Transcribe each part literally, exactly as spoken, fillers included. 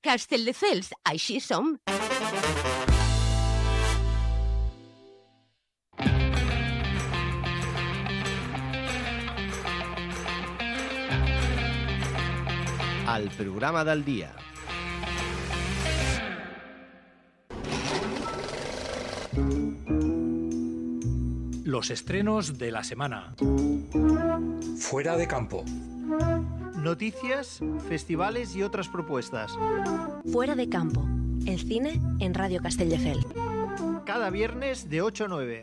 Castelldefels, així som. Al programa del día. Los estrenos de la semana. Fuera de campo. Noticias, festivales y otras propuestas. Fuera de campo. El cine en Radio Castelldefels. Cada viernes de ocho a nueve.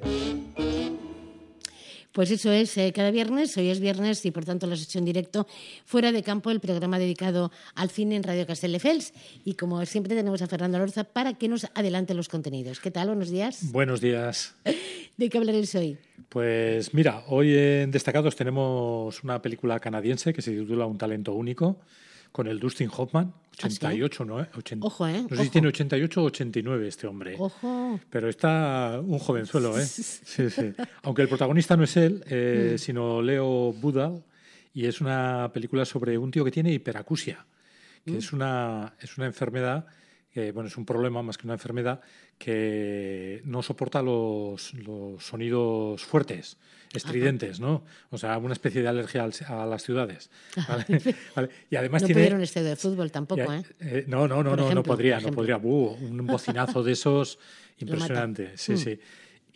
Pues eso es, eh, cada viernes, hoy es viernes y por tanto la sesión directo Fuera de Campo, el programa dedicado al cine en Radio Castelldefels. Y como siempre tenemos a Fernando Lorza para que nos adelante los contenidos. ¿Qué tal? Buenos días. Buenos días. ¿De qué hablaréis hoy? Pues mira, hoy en Destacados tenemos una película canadiense que se titula Un talento único, con el Dustin Hoffman, ochenta y ocho, ¿no? ochenta. Ojo, ¿eh? No sé Ojo. si tiene ochenta y ocho o ochenta y nueve este hombre. Ojo. Pero está un jovenzuelo, ¿eh? Sí, sí. Aunque el protagonista no es él, eh, mm. sino Leo Budal, y es una película sobre un tío que tiene hiperacusia, que mm. es una es una enfermedad, que, bueno, es un problema más que una enfermedad, que no soporta los, los sonidos fuertes, estridentes, Ajá. ¿no? O sea, una especie de alergia al, a las ciudades. ¿Vale? ¿Vale? Y además no tiene... pudiera un estadio de fútbol tampoco, ¿eh? eh no, no, no, Por no, ejemplo, no podría, por no podría. Uh, un bocinazo de esos impresionante. Sí, mm. sí.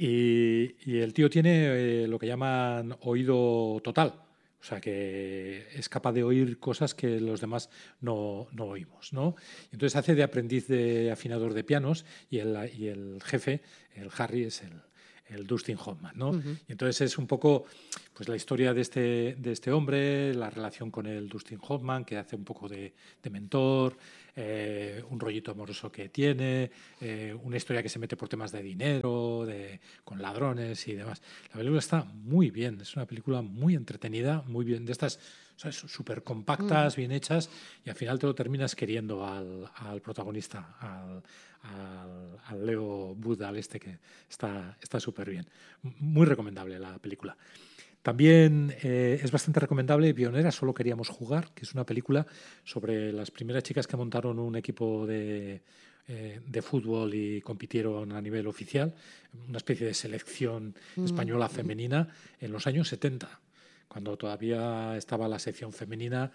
Y, y el tío tiene eh, lo que llaman oído total. O sea, que es capaz de oír cosas que los demás no, no oímos, ¿no? Entonces hace de aprendiz de afinador de pianos y el, y el jefe, el Harry, es el, el Dustin Hoffman, ¿no? Uh-huh. Y entonces es un poco pues la historia de este, de este hombre, la relación con el Dustin Hoffman, que hace un poco de, de mentor, eh, un rollito amoroso que tiene, eh, una historia que se mete por temas de dinero, de, con ladrones y demás. La película está muy bien, es una película muy entretenida, muy bien, de estas súper compactas, uh-huh. bien hechas, y al final te lo terminas queriendo al, al protagonista, al, al, al Leo Budal este, que está está súper bien. Muy recomendable la película. También eh, es bastante recomendable Pionera, solo queríamos jugar, que es una película sobre las primeras chicas que montaron un equipo de, eh, de fútbol y compitieron a nivel oficial, una especie de selección española mm. femenina en los años setenta. Cuando todavía estaba la sección femenina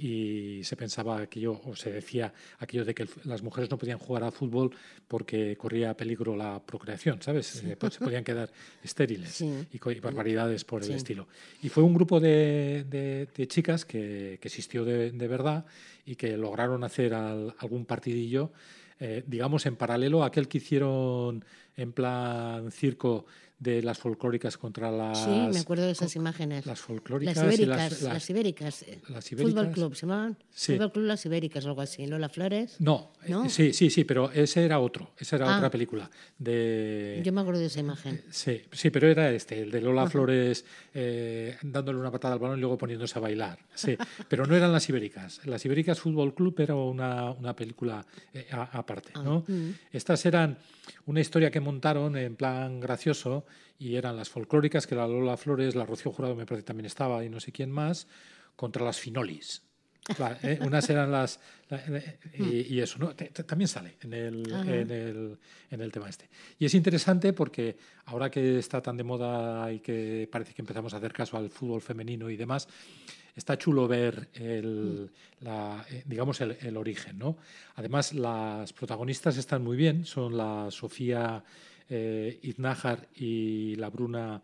y se pensaba aquello, o se decía aquello de que las mujeres no podían jugar a fútbol porque corría peligro la procreación, ¿sabes? Sí. Se podían quedar estériles sí. y, y barbaridades por el sí. estilo. Y fue un grupo de, de, de chicas que, que existió de, de verdad y que lograron hacer al, algún partidillo, eh, digamos, en paralelo a aquel que hicieron en plan circo de las folclóricas contra las... Sí, me acuerdo de esas imágenes. Las folclóricas. Las ibéricas, las, las, las ibéricas. Las ibéricas. Fútbol Club, ¿se llamaban? Sí. Fútbol Club Las Ibéricas o algo así. ¿Lola Flores? No, ¿No? Eh, sí, sí, sí, pero ese era otro. Esa era ah, otra película. De... Yo me acuerdo de esa imagen. Sí, sí, pero era este, el de Lola Ajá. Flores eh, dándole una patada al balón y luego poniéndose a bailar. Sí, pero no eran Las Ibéricas. Las Ibéricas Fútbol Club era una, una película eh, a, aparte, ¿no? Ah, mm. Estas eran una historia que montaron en plan gracioso y eran las folclóricas, que la Lola Flores, la Rocío Jurado me parece que también estaba y no sé quién más, contra las Finolis. Claro, ¿eh? Unas eran las... La, y, y eso, ¿no? T- t- también sale en el, en, el, en el tema este. Y es interesante porque ahora que está tan de moda y que parece que empezamos a hacer caso al fútbol femenino y demás, está chulo ver el, la, digamos el, el origen, ¿no? Además, las protagonistas están muy bien, son la Sofía eh, Iznájar y la Bruna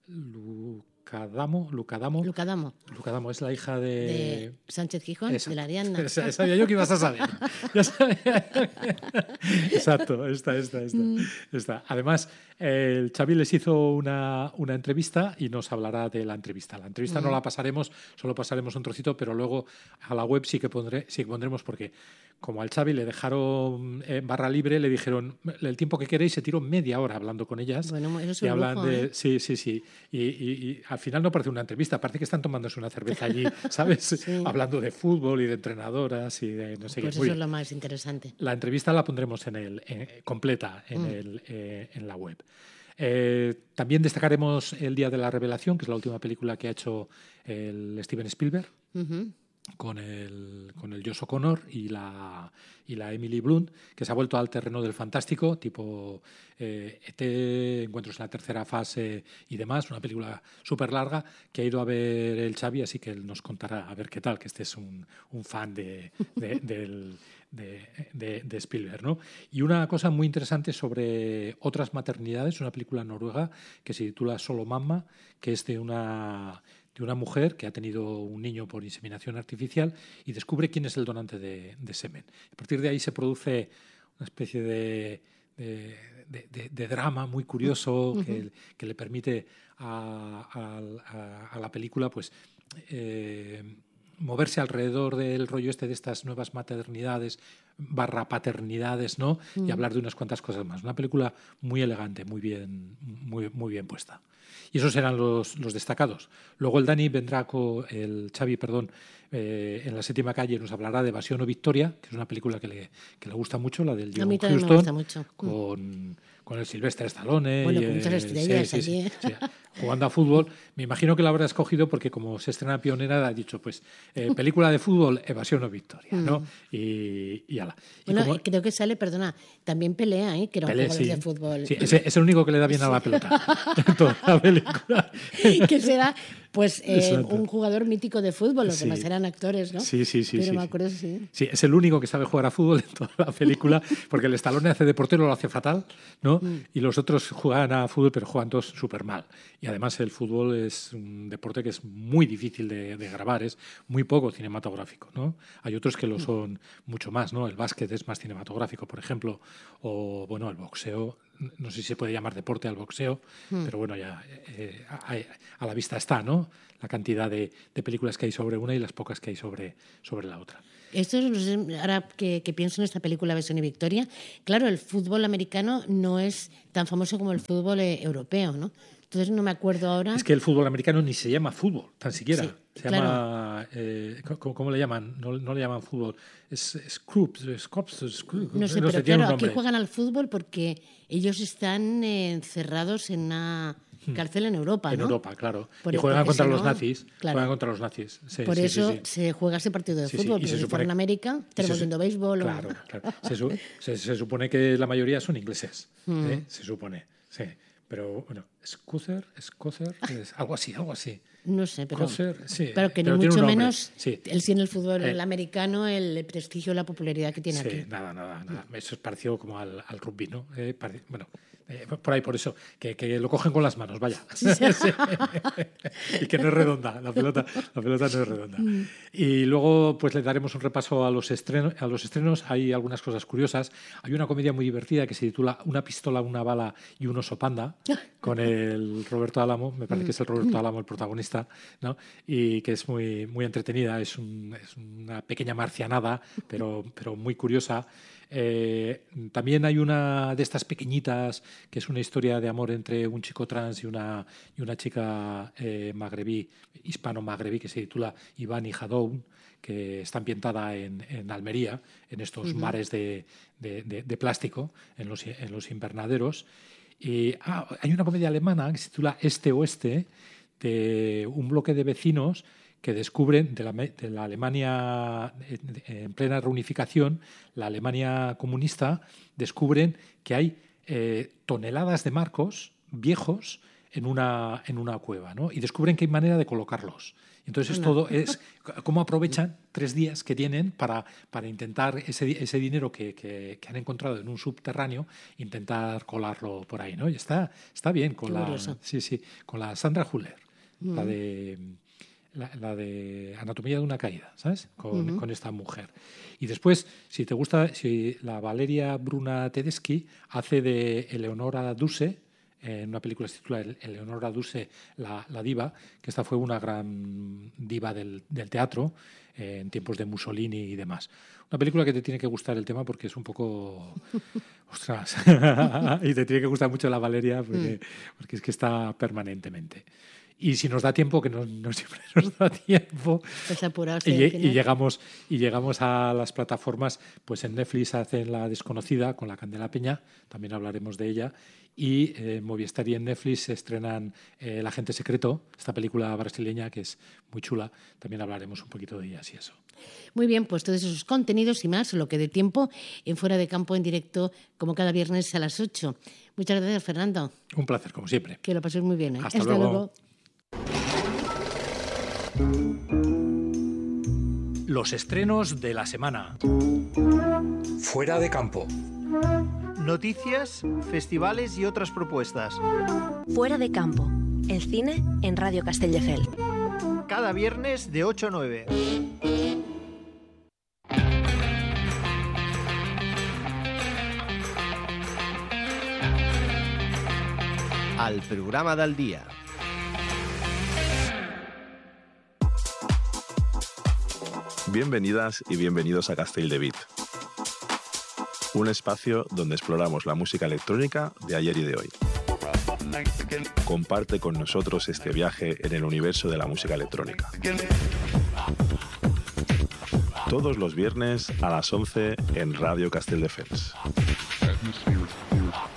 Lucadamo, Lucadamo. Lucadamo. Lucadamo es la hija de... de Sánchez Gijón, esa, de la Ariadna. Esa, sabía yo que ibas a saber. Ya sabía. Exacto, esta, esta, esta, mm. esta. Además, el Xavi les hizo una, una entrevista y nos hablará de la entrevista. La entrevista mm. no la pasaremos, solo pasaremos un trocito, pero luego a la web sí que, pondré, sí que pondremos porque como al Xavi le dejaron eh, barra libre, le dijeron el tiempo que queréis, se tiró media hora hablando con ellas. Bueno, eso es y un hablan lujo, de, ¿eh? Sí, sí, sí. Y, y, y al final no parece una entrevista, parece que están tomándose una cerveza allí, ¿sabes? Sí. Hablando de fútbol y de entrenadoras y de no sé pues qué. Eso es lo más interesante. La entrevista la pondremos en el, eh, completa en, mm. el, eh, en la web. Eh, también destacaremos El Día de la Revelación, que es la última película que ha hecho el Steven Spielberg. Uh-huh. con el, con el Josh O'Connor y la, y la Emily Blunt, que se ha vuelto al terreno del fantástico, tipo eh, E T, Encuentros en la tercera fase y demás, una película súper larga que ha ido a ver el Xavi, así que él nos contará a ver qué tal, que este es un, un fan de, de, del, de, de, de Spielberg, ¿no? Y una cosa muy interesante sobre otras maternidades, una película noruega que se titula Solo Mamma, que es de una... de una mujer que ha tenido un niño por inseminación artificial y descubre quién es el donante de, de semen. A partir de ahí se produce una especie de, de, de, de, de drama muy curioso uh-huh. que, que le permite a, a, a la película pues eh, moverse alrededor del rollo este de estas nuevas maternidades barra paternidades, ¿no? Uh-huh. Y hablar de unas cuantas cosas más. Una película muy elegante, muy bien, muy, muy bien puesta. Y esos eran los, los destacados. Luego el Dani vendrá con el Xavi, perdón, eh, en La séptima calle nos hablará de Evasión o Victoria, que es una película que le, que le gusta mucho, la del John Huston, con, con el Sylvester Stallone. Bueno, y, con muchas estrellas sí, sí, allí. sí, sí, jugando a fútbol. Me imagino que la habrá escogido porque como se estrena Pionera, ha dicho, pues, eh, película de fútbol, Evasión o Victoria, ¿no? Mm. Y, y ala. Y bueno, como, creo que sale, perdona, también Pelea, ¿eh? Que era un Pelé, jugador sí. de fútbol. Sí, ese es el único que le da bien a la pelota en toda la película. Que será, pues, eh, un jugador mítico de fútbol. Los sí. demás eran actores, ¿no? Sí, sí, sí. Pero sí, me sí. acuerdo, sí. Sí, es el único que sabe jugar a fútbol en toda la película, porque el Stallone hace de portero, lo hace fatal, ¿no? Mm. Y los otros juegan a fútbol, pero juegan todos súper mal. Y además el fútbol es un deporte que es muy difícil de, de grabar, es muy poco cinematográfico, ¿no? Hay otros que lo son mucho más, ¿no? El básquet es más cinematográfico, por ejemplo, o, bueno, el boxeo. No sé si se puede llamar deporte al boxeo, mm. pero bueno, ya eh, a, a la vista está, ¿no? La cantidad de, de películas que hay sobre una y las pocas que hay sobre, sobre la otra. Esto es, ahora que, que pienso en esta película Evasión y Victoria, claro, el fútbol americano no es tan famoso como el fútbol eh, europeo, ¿no? Entonces no me acuerdo ahora. Es que el fútbol americano ni se llama fútbol, tan siquiera. Sí, se claro. llama. Eh, ¿cómo, ¿Cómo le llaman? No, no le llaman fútbol. Es Scrubs, Scrubs, Scrubs. No sé, no pero sé, claro, aquí juegan al fútbol porque ellos están eh, encerrados en una cárcel en Europa, ¿no? En Europa, claro. Por, y juegan contra los no, nazis. Claro. Juegan contra los nazis. Sí, por sí, eso sí, sí. se juega ese partido de sí, fútbol. Sí. Y porque se supone, en América tenemos viendo béisbol. Claro, o... claro. Se, su, se, se supone que la mayoría son ingleses. Mm. ¿eh? Se supone, sí. Pero bueno, Scother, Scother, es algo así, algo así. No sé, pero, Coser, sí, pero que pero ni mucho menos sí. el sí en el fútbol eh, el americano, el prestigio, la popularidad que tiene sí, aquí. nada, nada, nada. Eso es parecido como al, al rugby, ¿no? Eh, pare, bueno, eh, por ahí, por eso, que, que lo cogen con las manos, vaya. Sí. Y que no es redonda, la pelota, la pelota no es redonda. Mm. Y luego, pues le daremos un repaso a los estrenos. A los estrenos hay algunas cosas curiosas. Hay una comedia muy divertida que se titula Una pistola, una bala y un oso panda, con el Roberto Álamo, me parece que es el Roberto Álamo el protagonista, ¿no? Y que es muy, muy entretenida, es, un, es una pequeña marcianada, pero, pero muy curiosa. Eh, también hay una de estas pequeñitas que es una historia de amor entre un chico trans y una, y una chica eh, magrebí, hispano-magrebí, que se titula Iván y Jadoun, que está ambientada en, en Almería, en estos uh-huh. mares de, de, de, de plástico, en los, en los invernaderos. Y ah, hay una comedia alemana que se titula Este-Oeste, de un bloque de vecinos que descubren de la, de la Alemania en plena reunificación, la Alemania comunista, descubren que hay eh, toneladas de marcos viejos en una, en una cueva, ¿no? Y descubren que hay manera de colocarlos. Entonces es todo es cómo aprovechan tres días que tienen para, para intentar ese, ese dinero que, que, que han encontrado en un subterráneo, intentar colarlo por ahí, ¿no? Y está, está bien con la, sí, sí, con la Sandra Hüller, mm. la de la, la de Anatomía de una caída, ¿sabes? Con, uh-huh. con esta mujer. Y después, si te gusta, si la Valeria Bruna Tedeschi hace de Eleonora Duse, en una película que se titula Eleonora Duse, la, la diva, que esta fue una gran diva del, del teatro eh, en tiempos de Mussolini y demás. Una película que te tiene que gustar el tema porque es un poco... ¡Ostras! Y te tiene que gustar mucho la Valeria porque, porque es que está permanentemente. y si nos da tiempo, que no, no siempre nos da tiempo, Pues apuraos, y, sí, al y final. llegamos y llegamos a las plataformas, pues en Netflix hacen La Desconocida con la Candela Peña, también hablaremos de ella, y eh, en Movistar y en Netflix se estrenan eh, El Agente Secreto, esta película brasileña que es muy chula, también hablaremos un poquito de ellas y eso. Muy bien, pues todos esos contenidos y más, lo que dé tiempo, en Fuera de Campo en directo, como cada viernes a las ocho. Muchas gracias, Fernando. Un placer, como siempre. Que lo paséis muy bien. ¿eh? Hasta luego. Los estrenos de la semana. Fuera de campo. Noticias, festivales y otras propuestas. Fuera de Campo, el cine en Radio Castelldefels. Cada viernes de ocho a nueve. Al programa del dia. Bienvenidas y bienvenidos a Castelldevit, un espacio donde exploramos la música electrónica de ayer y de hoy. Comparte con nosotros este viaje en el universo de la música electrónica. Todos los viernes a las once en Radio Castelldefels.